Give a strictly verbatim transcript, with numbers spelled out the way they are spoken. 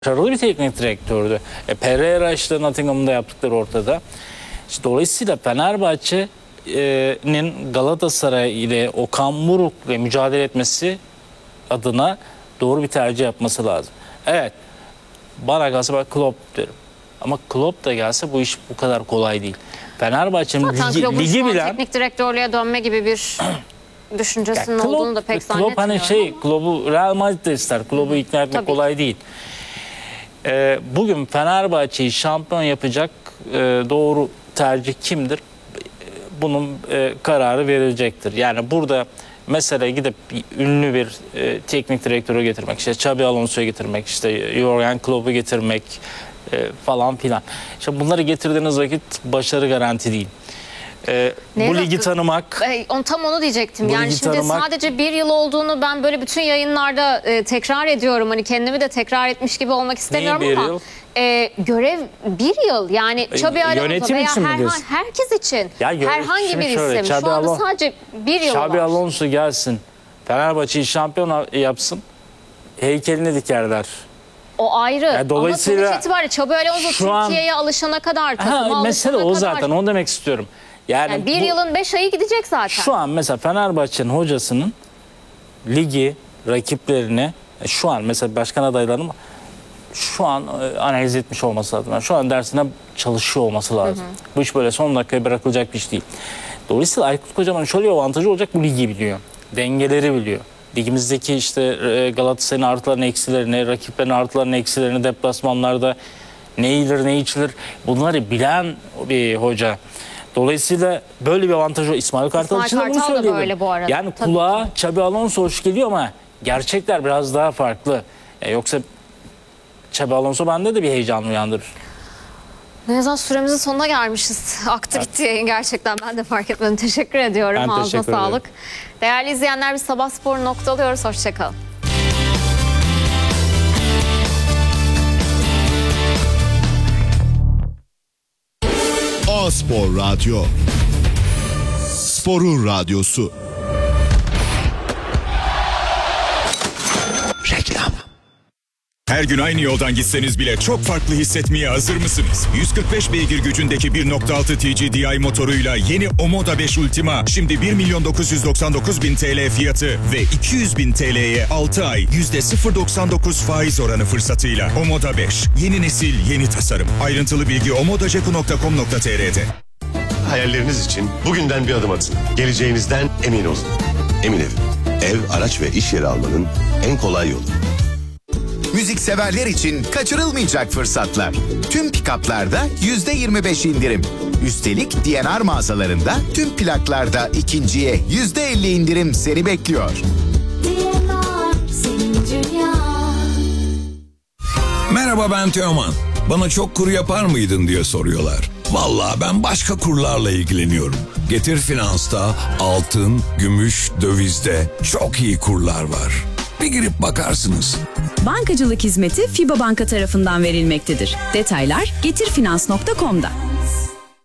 başarılı bir teknik direktördü. E, Pereira işte Nottingham'da yaptıkları ortada. İşte dolayısıyla Fenerbahçe'nin Galatasaray ile Okan Buruk'la mücadele etmesi adına doğru bir tercih yapması lazım. Evet, bana gelse ben Klopp derim. Ama Klopp da gelse bu iş bu kadar kolay değil. Fenerbahçe'nin ligi, ligi bilen... teknik direktörlüğe dönme gibi bir düşüncesinin yani Klopp, olduğunu da pek zannetmiyorum. Klopp hani şey, Klopp'u Real Madrid de ister. Klopp'u ikna etmek Tabii. kolay değil. Ee, bugün Fenerbahçe'yi şampiyon yapacak e, doğru tercih kimdir? Bunun e, kararı verilecektir. Yani burada mesela gidip ünlü bir e, teknik direktörü getirmek, işte Xabi Alonso'yu getirmek, işte Jurgen Klopp'u getirmek e, falan filan. İşte bunları getirdiğiniz vakit başarı garanti değil. E, bu ligi tanımak... E, on, tam onu diyecektim. Yani şimdi tanımak, sadece bir yıl olduğunu ben böyle bütün yayınlarda e, tekrar ediyorum. Hani kendimi de tekrar etmiş gibi olmak istemiyorum ama yıl? E, görev bir yıl. Yani Xabi Alonso veya herhan, herkes için ya, herhangi bir şöyle, isim. Xabi Şu anda Alonso, sadece bir yıl Xabi var. Alonso gelsin, Fenerbahçe'yi şampiyon yapsın, heykelini dikerler. O ayrı. Yani dolayısıyla ama sonuç itibariyle Xabi Alonso Türkiye'ye alışana kadar, takıma mesele alışana o kadar. zaten, onu demek istiyorum. Yani, yani bir bu, yılın beş ayı gidecek zaten. Şu an mesela Fenerbahçe'nin hocasının ligi, rakiplerini, şu an mesela başkan adaylarının şu an analiz etmiş olması lazım. Yani şu an dersine çalışıyor olması lazım. Hı hı. Bu iş böyle son dakikaya bırakılacak bir iş değil. Dolayısıyla Aykut Kocaman'ın şöyle bir avantajı olacak: bu ligi biliyor. Dengeleri biliyor. Ligimizdeki işte Galatasaray'ın artılarını, eksilerini, rakiplerin artılarını, eksilerini, deplasmanlarda ne yilir, ne içilir, bunları bilen bir hoca. Dolayısıyla böyle bir avantajı İsmail Kartal için de bunu söyleyelim. Bu arada. Yani Tabii. kulağa Xabi Alonso hoş geliyor ama gerçekler biraz daha farklı. E yoksa Xabi Alonso bende de bir heyecan uyandırır. Ne yazan süremizin sonuna gelmişiz. Aktı evet. gitti yayın gerçekten. Ben de fark etmedim. Teşekkür ediyorum. Ben Ağzına teşekkür sağlık. ederim. Değerli izleyenler, biz Sabah Spor'u noktalıyoruz. Hoşçakalın. A-Spor Radyo, Spor'un radyosu. Reklam. Her gün aynı yoldan gitseniz bile çok farklı hissetmeye hazır mısınız? yüz kırk beş beygir gücündeki bir nokta altı T G D I motoruyla yeni Omoda beş Ultima şimdi bir milyon dokuz yüz doksan dokuz bin T L fiyatı ve iki yüz bin T L'ye altı ay yüzde sıfır virgül doksan dokuz faiz oranı fırsatıyla. Omoda beş, yeni nesil, yeni tasarım. Ayrıntılı bilgi omodaceku nokta com nokta t r'de. Hayalleriniz için bugünden bir adım atın. Geleceğinizden emin olun. Emin Ev. Ev, araç ve iş yeri almanın en kolay yolu. Müzik severler için kaçırılmayacak fırsatlar. Tüm pick-up'larda yüzde yirmi beş indirim. Üstelik D and R mağazalarında tüm plaklarda ikinciye yüzde elli indirim seni bekliyor. Merhaba, ben Teoman. Bana çok kur yapar mıydın diye soruyorlar. Vallahi ben başka kurlarla ilgileniyorum. Getir Finans'ta altın, gümüş, dövizde çok iyi kurlar var. Bir girip bakarsınız. Bankacılık hizmeti FİBA Banka tarafından verilmektedir. Detaylar getirfinans nokta com'da.